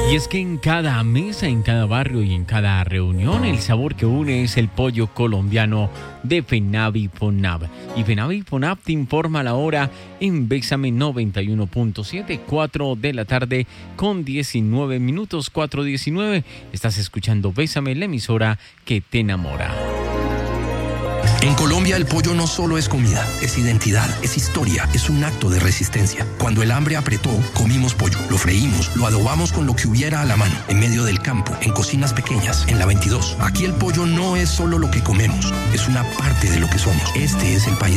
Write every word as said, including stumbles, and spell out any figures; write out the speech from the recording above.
Y es que en cada mesa, en cada barrio y en cada reunión, el sabor que une es el pollo colombiano de Fenavi Fonab. Y Fenavi Fonab te informa la hora en Bésame noventa y uno punto siete, cuatro de la tarde con diecinueve minutos, cuatro diecinueve. Estás escuchando Bésame, la emisora que te enamora. En Colombia el pollo no solo es comida, es identidad, es historia, es un acto de resistencia. Cuando el hambre apretó, comimos pollo, lo freímos, lo adobamos con lo que hubiera a la mano, en medio del campo, en cocinas pequeñas, en la veintidós. Aquí el pollo no es solo lo que comemos, es una parte de lo que somos. Este es el país